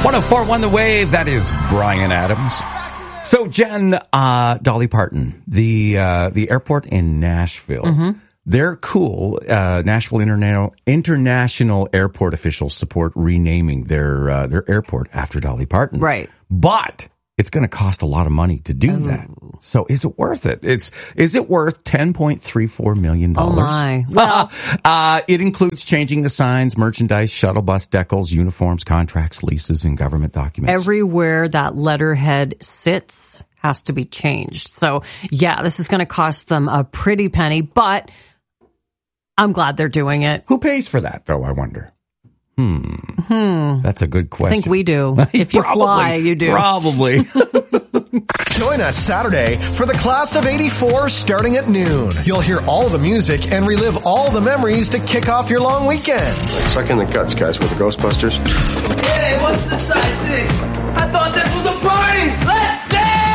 104.1 The Wave, that is Brian Adams. So, Jen, Dolly Parton, the airport in Nashville, they're cool. Nashville International Airport officials support renaming their airport after Dolly Parton. Right. But it's going to cost a lot of money to do that. So is it worth it? Is it worth $10.34 million? Oh my. Well, it includes changing the signs, merchandise, shuttle bus decals, uniforms, contracts, leases, and government documents. Everywhere that letterhead sits has to be changed. So yeah, this is going to cost them a pretty penny, but I'm glad they're doing it. Who pays for that though, I wonder? That's a good question. I think we do. If you fly, you do. Probably. Join us Saturday for the Class of 84 starting at noon. You'll hear all the music and relive all the memories to kick off your long weekend. Suck in the guts, guys, with the Ghostbusters. Hey, what's the size 6? I thought this was a party! Let's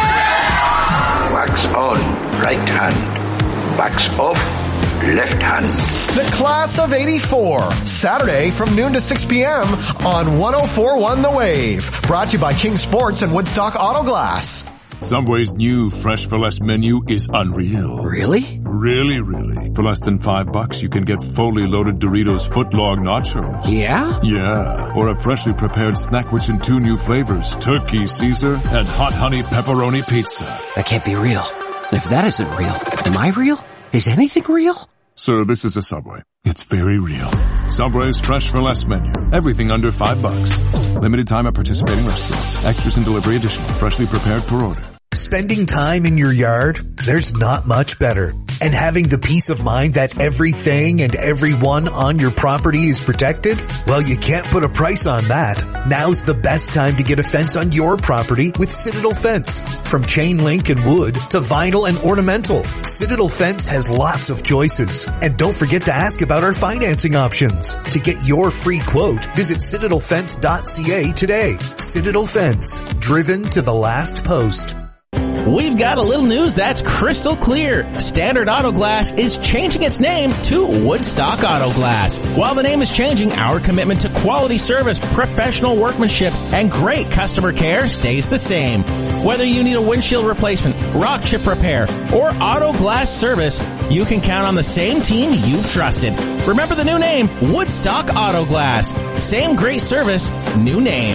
dance! Wax on, right hand. Wax off, left hand. The Class of 84, Saturday from noon to 6 p.m. on 104.1 The Wave. Brought to you by King Sports and Woodstock Auto Glass. Subway's new Fresh for Less menu is unreal. Really? Really. For less than $5, you can get fully loaded Doritos footlong nachos. Yeah? Yeah. Or a freshly prepared snack rich in 2 new flavors, Turkey Caesar and Hot Honey Pepperoni Pizza. That can't be real. And if that isn't real, am I real? Is anything real? Sir, this is a Subway. It's very real. Subway's Fresh for Less menu. Everything under $5. Limited time at participating restaurants. Extras and delivery additional. Freshly prepared per order. Spending time in your yard? There's not much better. And having the peace of mind that everything and everyone on your property is protected? Well, you can't put a price on that. Now's the best time to get a fence on your property with Citadel Fence. From chain link and wood to vinyl and ornamental, Citadel Fence has lots of choices. And don't forget to ask about our financing options. To get your free quote, visit citadelfence.ca today. Citadel Fence, driven to the last post. We've got a little news that's crystal clear. Standard Auto Glass is changing its name to Woodstock Auto Glass. While the name is changing, our commitment to quality service, professional workmanship, and great customer care stays the same. Whether you need a windshield replacement, rock chip repair, or auto glass service, you can count on the same team you've trusted. Remember the new name, Woodstock Auto Glass. Same great service, new name.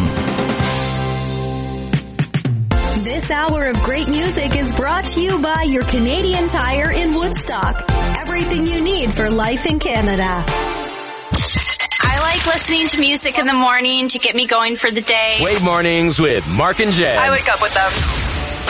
This hour of great music is brought to you by your Canadian Tire in Woodstock. Everything you need for life in Canada. I like listening to music in the morning to get me going for the day. Wave Mornings with Mark and Jen. I wake up with them.